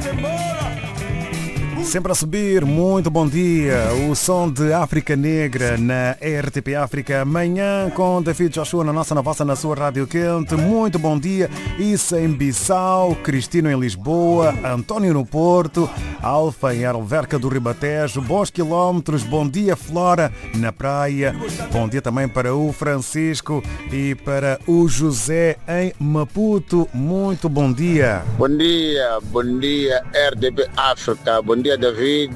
Sempre a subir, muito bom dia. O som de África Negra na RTP África. Amanhã com David Joshua na vossa, na sua Rádio Quente. Muito bom dia. Isso em Bissau, Cristino em Lisboa, António no Porto, Alfa em Alverca do Ribatejo. Bons quilómetros. Bom dia, Flora, na praia. Bom dia também para o Francisco e para o José em Maputo. Muito bom dia. Bom dia, RTP África. Bom dia, David.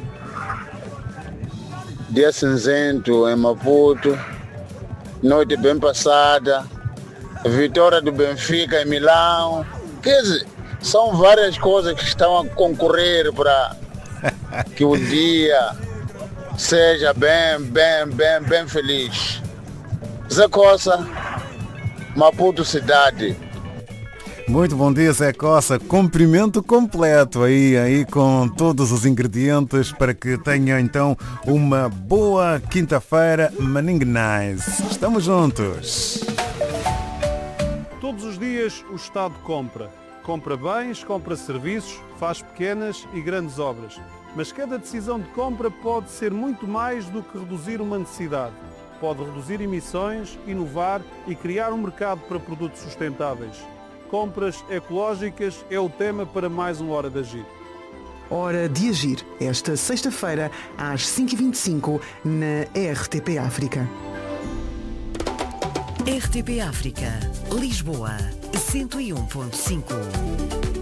Dia cinzento em Maputo. Noite bem passada. Vitória do Benfica em Milão. Quer dizer, são várias coisas que estão a concorrer para que o dia seja bem feliz. Zé Costa, Maputo cidade. Muito bom dia, Zé Costa. Cumprimento completo aí com todos os ingredientes para que tenha então uma boa quinta-feira Maning Nice. Estamos juntos. Todos os dias o Estado compra. Compra bens, compra serviços, faz pequenas e grandes obras. Mas cada decisão de compra pode ser muito mais do que reduzir uma necessidade. Pode reduzir emissões, inovar e criar um mercado para produtos sustentáveis. Compras ecológicas é o tema para mais uma Hora de Agir. Hora de Agir, esta sexta-feira, às 5h25, na RTP África. RTP África, Lisboa, 101.5.